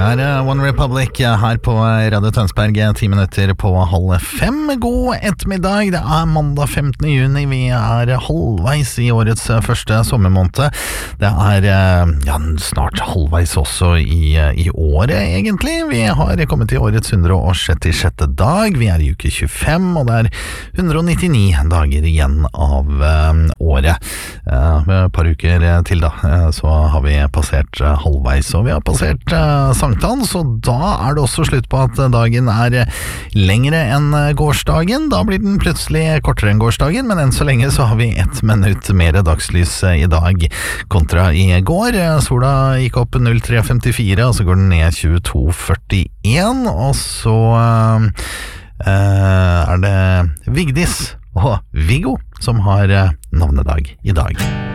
One Republic her på Radio Tønsberg, 10 minutter på 4:30. God ettermiddag, det mandag 15. juni, vi halvveis i årets første sommermåned. Det snart halvveis også i året egentlig. Vi har kommet til årets 166. dag, vi i uke 25, og det 199 dager igjen av året. Med et par uker til da, så har vi passert halvveis, og vi har passert sankthans, og da det også slutt på at dagen lengre enn gårsdagen. Da blir den plutselig kortere enn gårsdagen, men enn så lenge så har vi 1 minutt mer dagslys i dag kontra i går. Sola gikk opp 03.54, og så går den ned 22.41, og så det Vigdis og Viggo som har navnedag i dag.